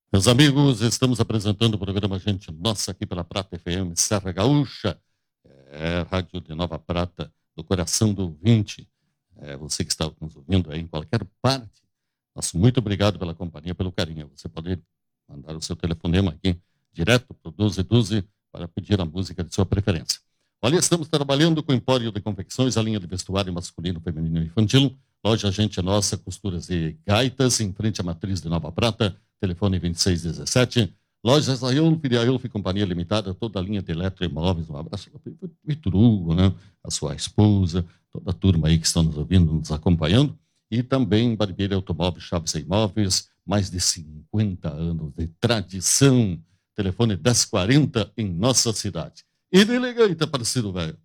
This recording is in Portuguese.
Meus amigos, estamos apresentando o programa Gente Nossa aqui pela Prata FM Serra Gaúcha, rádio de Nova Prata, do coração do ouvinte. Você que está nos ouvindo aí em qualquer parte, nosso muito obrigado pela companhia, pelo carinho. Você pode mandar o seu telefonema aqui direto para o 1212 para pedir a música de sua preferência. Olha, estamos trabalhando com o Empório de Confecções, a linha de vestuário masculino, feminino e infantil. Loja Gente Nossa, costuras e gaitas, em frente à Matriz de Nova Prata, telefone 2617. Lojas Aiolf de Aiolf Companhia Limitada, toda a linha de eletroimóveis. Um abraço para o Vitor Hugo, né? A sua esposa, toda a turma aí que estão nos ouvindo, nos acompanhando. E também Barbearia Automóveis, Chaves e Imóveis, mais de 50 anos de tradição. Telefone 1040 em nossa cidade. E de Legaita, parceiro velho.